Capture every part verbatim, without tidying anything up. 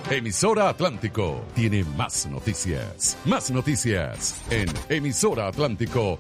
Emisora Atlántico tiene más noticias. Más noticias en Emisora Atlántico.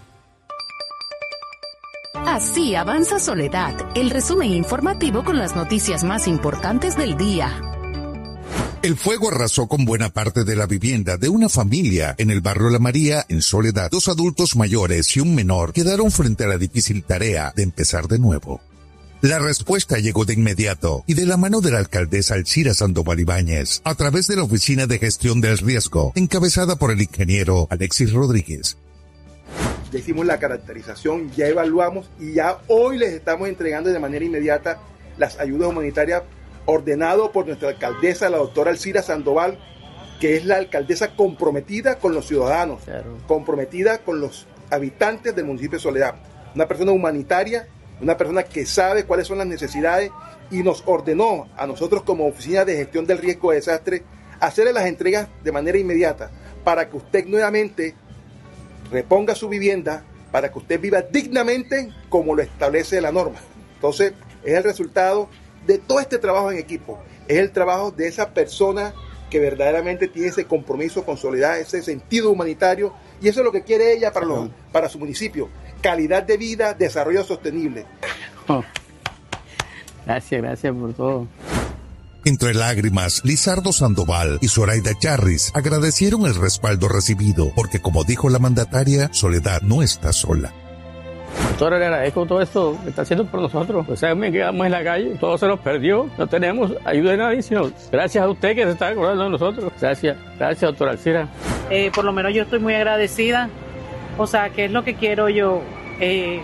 Así avanza Soledad, el resumen informativo con las noticias más importantes del día. El fuego arrasó con buena parte de la vivienda de una familia en el barrio La María, en Soledad. Dos adultos mayores y un menor quedaron frente a la difícil tarea de empezar de nuevo. La respuesta llegó de inmediato y de la mano de la alcaldesa Alcira Sandoval Ibáñez, a través de la Oficina de Gestión del Riesgo, encabezada por el ingeniero Alexis Rodríguez. Ya hicimos la caracterización, ya evaluamos y ya hoy les estamos entregando de manera inmediata las ayudas humanitarias ordenado por nuestra alcaldesa, la doctora Alcira Sandoval, que es la alcaldesa comprometida con los ciudadanos, claro. comprometida con los habitantes del municipio de Soledad. Una persona humanitaria, una persona que sabe cuáles son las necesidades y nos ordenó a nosotros como Oficina de Gestión del Riesgo de Desastre hacerle las entregas de manera inmediata para que usted nuevamente reponga su vivienda, para que usted viva dignamente como lo establece la norma. Entonces, es el resultado de todo este trabajo en equipo, es el trabajo de esa persona que verdaderamente tiene ese compromiso con Soledad, ese sentido humanitario, y eso es lo que quiere ella para, los, para su municipio, calidad de vida, desarrollo sostenible. Oh. Gracias, gracias por todo. Entre lágrimas, Lizardo Sandoval y Zoraida Charris agradecieron el respaldo recibido, porque como dijo la mandataria, Soledad no está sola. Doctora, le agradezco todo esto que está haciendo por nosotros. O sea, me quedamos en la calle, todo se nos perdió, no tenemos ayuda de nadie, sino gracias a usted que se está acordando de nosotros. Gracias, gracias, doctora Alcira. Eh, por lo menos yo estoy muy agradecida. O sea, ¿qué es lo que quiero yo? Eh...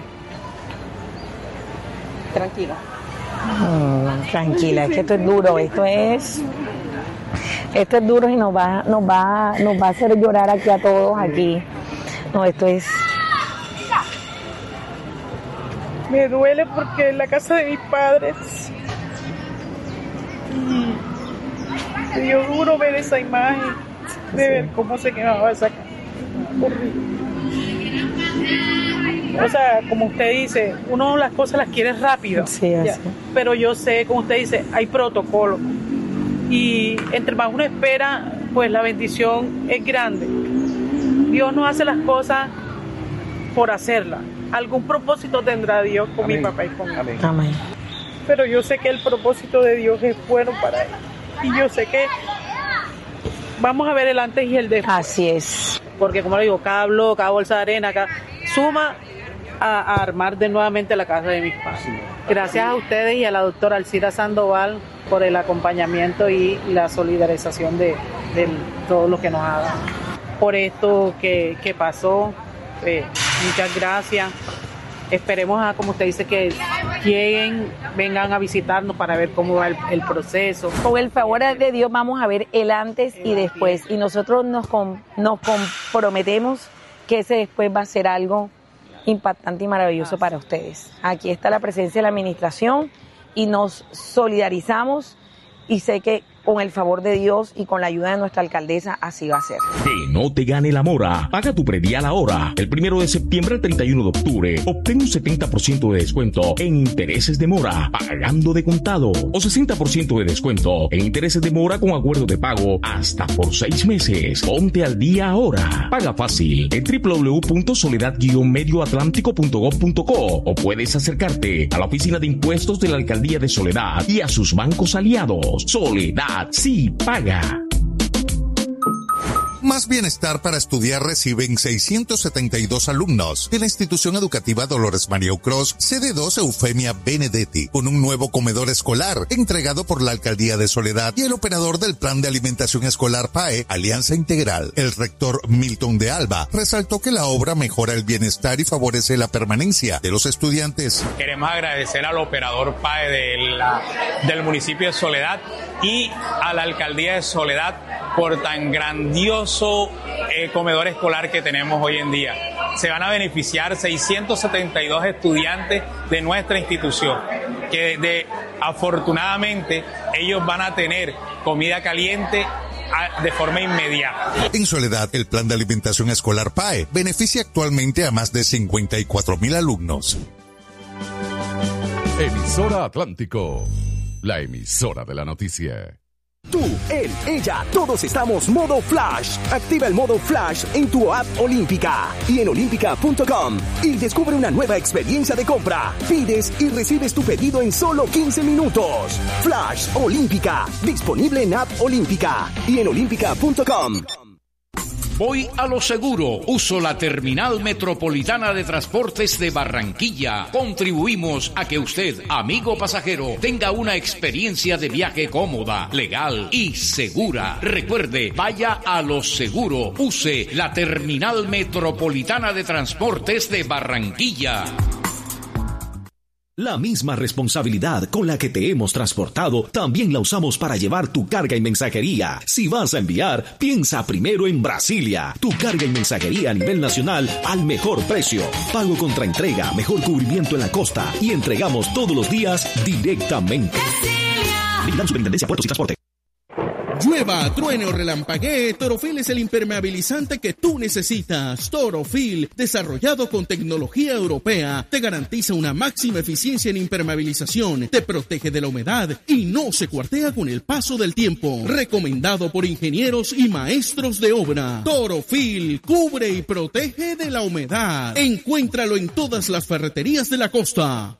Tranquila. Mm, tranquila, es que esto es duro, esto es... Esto es duro y nos va, nos va, nos va a hacer llorar aquí a todos aquí. No, esto es... Me duele porque es la casa de mis padres. Y me dio duro ver esa imagen, de sí. ver cómo se quemaba esa casa. Horrible. O sea, como usted dice, uno las cosas las quiere rápido. Sí, así. Ya. Pero yo sé, como usted dice, hay protocolo. Y entre más uno espera, pues la bendición es grande. Dios no hace las cosas por hacerlas. Algún propósito tendrá Dios con Amén. Mi papá y conmigo. Amén. Amén. Pero yo sé que el propósito de Dios es bueno para él. Y yo sé que vamos a ver el antes y el después. Así es. Porque como le digo, cada bloque, cada bolsa de arena, cada, suma a, a armar de nuevamente la casa de mis padres. Gracias a ustedes y a la doctora Alcira Sandoval por el acompañamiento y la solidarización de, de todo lo que nos ha dado. Por esto que, que pasó. Eh, muchas gracias. Esperemos a, como usted dice, que lleguen, vengan a visitarnos para ver cómo va el, el proceso. Con el favor de Dios vamos a ver el antes y después, y nosotros nos, com, nos comprometemos que ese después va a ser algo impactante y maravilloso para ustedes. Aquí está la presencia de la administración y nos solidarizamos, y sé que con el favor de Dios y con la ayuda de nuestra alcaldesa, así va a ser. Que no te gane la mora. Paga tu predial ahora. El primero de septiembre al treinta y uno de octubre. Obtén un setenta por ciento de descuento en intereses de mora, pagando de contado. O sesenta por ciento de descuento en intereses de mora con acuerdo de pago hasta por seis meses. Ponte al día ahora. Paga fácil en doble u doble u doble u punto soledad guion medio atlántico punto gob punto co o puedes acercarte a la oficina de impuestos de la Alcaldía de Soledad y a sus bancos aliados. Soledad sí paga. Más bienestar para estudiar reciben seiscientos setenta y dos alumnos de la institución educativa Dolores María Ucros, sede dos Eufemia Benedetti, con un nuevo comedor escolar entregado por la Alcaldía de Soledad y el operador del Plan de Alimentación Escolar P A E, Alianza Integral. El rector Milton de Alba resaltó que la obra mejora el bienestar y favorece la permanencia de los estudiantes. Queremos agradecer al operador P A E de la, del municipio de Soledad y a la Alcaldía de Soledad por tan grandioso eh, comedor escolar que tenemos hoy en día. Se van a beneficiar seiscientos setenta y dos estudiantes de nuestra institución, que de, afortunadamente ellos van a tener comida caliente a, de forma inmediata. En Soledad, el Plan de Alimentación Escolar P A E beneficia actualmente a más de cincuenta y cuatro mil alumnos. Emisora Atlántico, la emisora de la noticia. Tú, él, ella, todos estamos modo Flash. Activa el modo Flash en tu app Olímpica y en olímpica punto com y descubre una nueva experiencia de compra. Pides y recibes tu pedido en solo quince minutos. Flash Olímpica, disponible en app Olímpica y en olímpica punto com. Voy a lo seguro. Uso la Terminal Metropolitana de Transportes de Barranquilla. Contribuimos a que usted, amigo pasajero, tenga una experiencia de viaje cómoda, legal y segura. Recuerde, vaya a lo seguro. Use la Terminal Metropolitana de Transportes de Barranquilla. La misma responsabilidad con la que te hemos transportado, también la usamos para llevar tu carga y mensajería. Si vas a enviar, piensa primero en Brasilia. Tu carga y mensajería a nivel nacional al mejor precio. Pago contra entrega, mejor cubrimiento en la costa y entregamos todos los días directamente. Vigilando Superintendencia Puertos y Transporte. Llueva, truene o relampaguee, Torofil es el impermeabilizante que tú necesitas. Torofil, desarrollado con tecnología europea, te garantiza una máxima eficiencia en impermeabilización, te protege de la humedad y no se cuartea con el paso del tiempo. Recomendado por ingenieros y maestros de obra. Torofil, cubre y protege de la humedad. Encuéntralo en todas las ferreterías de la costa.